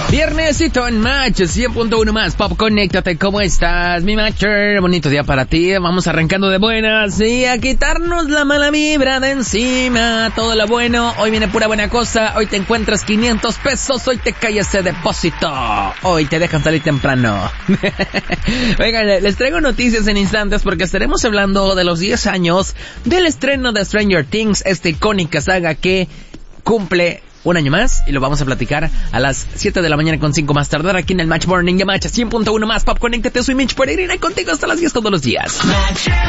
Viernesito en Match 100.1 más Pop, conéctate, ¿cómo estás? Mi Matcher, bonito día para ti, vamos arrancando de buenas y a quitarnos la mala vibra de encima, todo lo bueno, hoy viene pura buena cosa, hoy te encuentras 500 pesos, hoy te cae ese depósito, hoy te dejan salir temprano. Oigan, les traigo noticias en instantes porque estaremos hablando de los 10 años del estreno de Stranger Things, esta icónica saga que cumple un año más, y lo vamos a platicar a las 7 de la mañana con 5 más tardar aquí en el Match Morning de Match 100.1 más Pop, conéctate, soy Mitch Pereira contigo hasta las 10 todos los días.